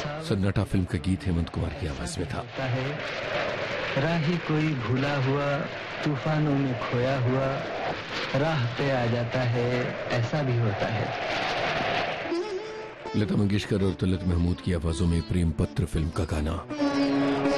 सन्नाटा फिल्म का गीत हेमंत कुमार की आवाज में था। राही कोई भूला हुआ तूफानों में खोया हुआ राह पे आ जाता है, ऐसा भी होता है। लता मंगेशकर और तलत महमूद की आवाजों में प्रेम पत्र फिल्म का गाना।